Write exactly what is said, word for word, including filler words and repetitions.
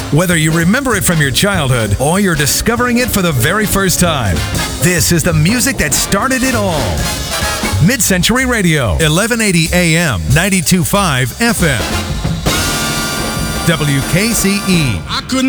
Whether you remember it from your childhood or you're discovering it for the very first time, this is the music that started it all. Mid-Century Radio, eleven eighty A M, ninety-two point five F M. W K C E. I couldn't